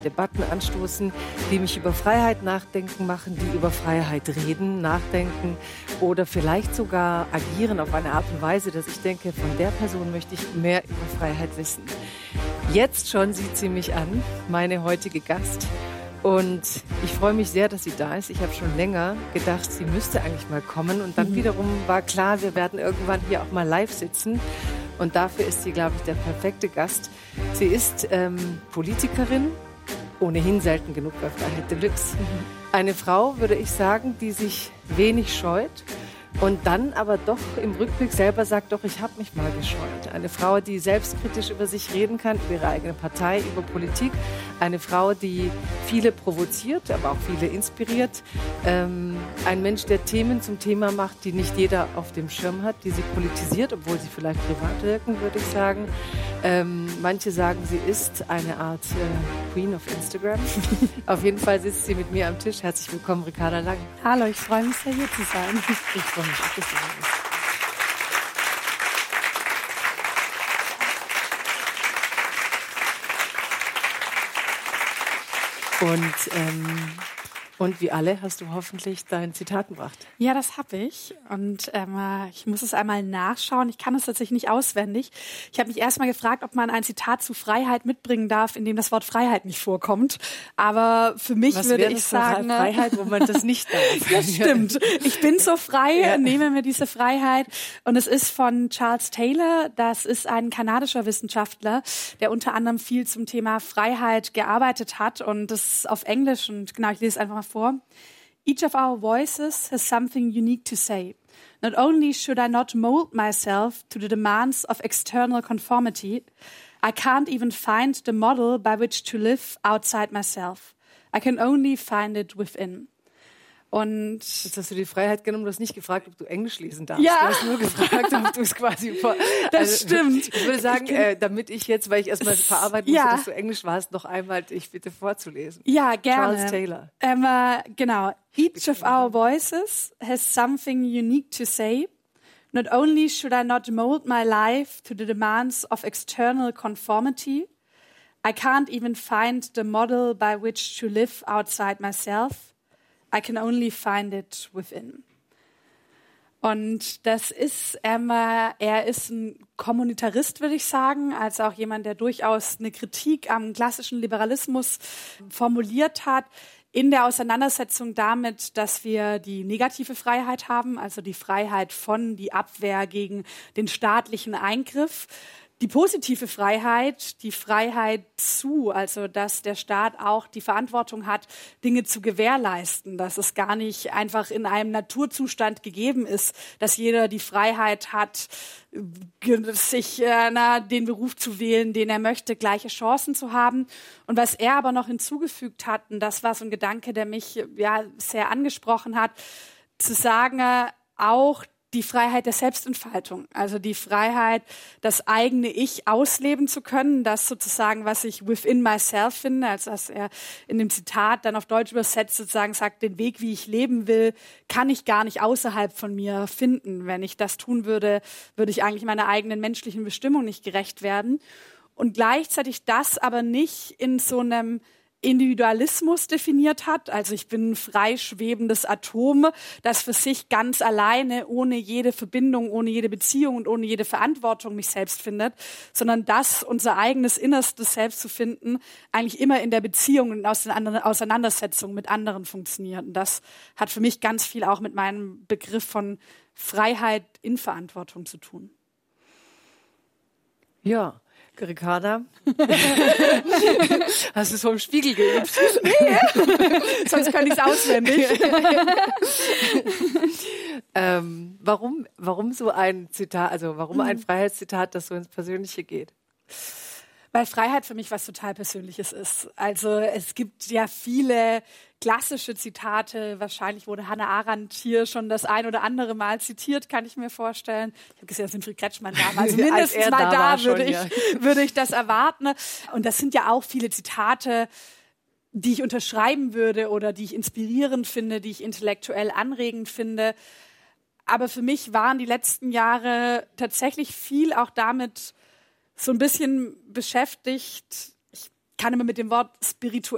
Debatten anstoßen, die mich über Freiheit nachdenken machen, die über Freiheit reden, nachdenken oder vielleicht sogar agieren auf eine Art und Weise, dass ich denke, von der Person möchte ich mehr über Freiheit wissen. Jetzt schon sieht sie mich an, meine heutige Gast. Und ich freue mich sehr, dass sie da ist. Ich habe schon länger gedacht, sie müsste eigentlich mal kommen. Und dann wiederum war klar, wir werden irgendwann hier auch mal live sitzen. Und dafür ist sie, glaube ich, der perfekte Gast. Sie ist Politikerin, ohnehin selten genug bei Freiheit Deluxe. Eine Frau, würde ich sagen, die sich wenig scheut und dann aber doch im Rückblick selber sagt, doch, ich habe mich mal gescheut. Eine Frau, die selbstkritisch über sich reden kann, über ihre eigene Partei, über Politik. Eine Frau, die viele provoziert, aber auch viele inspiriert. Ein Mensch, der Themen zum Thema macht, die nicht jeder auf dem Schirm hat, die sie politisiert, obwohl sie vielleicht privat wirken, würde ich sagen. Manche sagen, sie ist eine Art Queen of Instagram. Auf jeden Fall sitzt sie mit mir am Tisch. Herzlich willkommen, Ricarda Lang. Hallo, ich freue mich sehr, hier zu sein. Ich freue mich, dass du hier bist. Und wie alle hast du hoffentlich dein Zitat gebracht. Ja, das habe ich. Und ich muss es einmal nachschauen. Ich kann es tatsächlich nicht auswendig. Ich habe mich erst mal gefragt, ob man ein Zitat zu Freiheit mitbringen darf, in dem das Wort Freiheit nicht vorkommt. Aber für mich würde ich sagen... Freiheit, wo man das nicht darf. Ja, stimmt. Ich bin so frei, nehme mir diese Freiheit. Und es ist von Charles Taylor. Das ist ein kanadischer Wissenschaftler, der unter anderem viel zum Thema Freiheit gearbeitet hat. Und das ist auf Englisch. Und genau, ich lese es einfach mal vor. Each of our voices has something unique to say. Not only should I not mold myself to the demands of external conformity, I can't even find the model by which to live outside myself. I can only find it within. Und jetzt hast du die Freiheit genommen, du hast nicht gefragt, ob du Englisch lesen darfst. Ja. Du hast nur gefragt, ob du es quasi Das stimmt. Ich würde sagen, damit ich jetzt, weil ich erstmal verarbeiten musste, dass du Englisch warst, noch einmal dich bitte vorzulesen. Ja, gerne. Charles Taylor. Genau. Each of our voices has something unique to say. Not only should I not mold my life to the demands of external conformity, I can't even find the model by which to live outside myself. I can only find it within. Und das ist, er ist ein Kommunitarist, würde ich sagen, also auch jemand, der durchaus eine Kritik am klassischen Liberalismus formuliert hat, in der Auseinandersetzung damit, dass wir die negative Freiheit haben, also die Freiheit von, die Abwehr gegen den staatlichen Eingriff. Die positive Freiheit, die Freiheit zu, also dass der Staat auch die Verantwortung hat, Dinge zu gewährleisten, dass es gar nicht einfach in einem Naturzustand gegeben ist, dass jeder die Freiheit hat, sich den Beruf zu wählen, den er möchte, gleiche Chancen zu haben. Und was er aber noch hinzugefügt hat, und das war so ein Gedanke, der mich sehr angesprochen hat, zu sagen, auch die Freiheit der Selbstentfaltung, also die Freiheit, das eigene Ich ausleben zu können, das sozusagen, was ich within myself finde, also dass er in dem Zitat dann auf Deutsch übersetzt sozusagen sagt, den Weg, wie ich leben will, kann ich gar nicht außerhalb von mir finden. Wenn ich das tun würde, würde ich eigentlich meiner eigenen menschlichen Bestimmung nicht gerecht werden. Und gleichzeitig das aber nicht in so einem Individualismus definiert hat. Also ich bin ein freischwebendes Atom, das für sich ganz alleine, ohne jede Verbindung, ohne jede Beziehung und ohne jede Verantwortung mich selbst findet, sondern das, unser eigenes innerstes Selbst zu finden, eigentlich immer in der Beziehung und aus den Auseinandersetzungen mit anderen funktioniert. Und das hat für mich ganz viel auch mit meinem Begriff von Freiheit in Verantwortung zu tun. Ja. Ricarda, hast du es vom Spiegel geübt? Nee, sonst kann ich es auswendig. Warum so ein Zitat, also warum ein Freiheitszitat, das so ins Persönliche geht? Weil Freiheit für mich was total Persönliches ist. Also es gibt ja viele klassische Zitate. Wahrscheinlich wurde Hannah Arendt hier schon das ein oder andere Mal zitiert, kann ich mir vorstellen. Ich habe gesehen, dass Winfried Kretschmann da war. Also mindestens mal da würde ich das erwarten. Und das sind ja auch viele Zitate, die ich unterschreiben würde oder die ich inspirierend finde, die ich intellektuell anregend finde. Aber für mich waren die letzten Jahre tatsächlich viel auch damit so ein bisschen beschäftigt. Ich kann immer mit dem Wort spirituell